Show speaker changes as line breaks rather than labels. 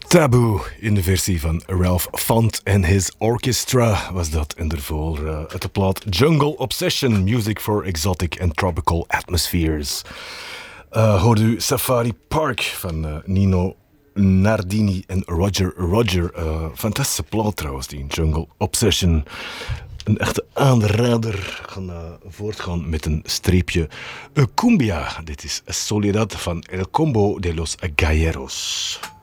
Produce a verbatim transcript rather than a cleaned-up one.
Taboe in de versie van Ralph Font en his Orchestra was dat. En daarvoor uh, uit de plaat Jungle Obsession, Music for Exotic and Tropical Atmospheres. Uh, hoorde u Safari Park van uh, Nino Nardini en Roger Roger. Uh, fantastische plaat trouwens, die Jungle Obsession. Een echte aanrader. We gaan uh, voortgaan met een streepje uh, cumbia. Dit is Soledad van El Combo de los Galleros.